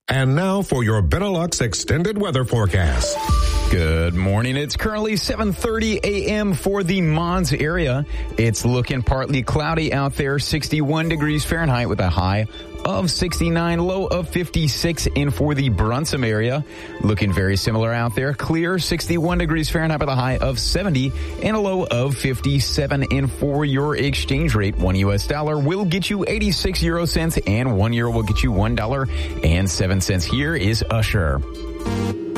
And now for your Benelux extended weather forecast. Good morning. It's currently 7:30 a.m. for the Mons area. It's looking partly cloudy out there, 61 degrees Fahrenheit with a high of 69, low of 56 in for the Brunsum area. Looking very similar out there. Clear, 61 degrees Fahrenheit with a high of 70 and a low of 57 in for your exchange rate. $1 US will get you 86 euro cents and €1 will get you $1.07. Here is Usher.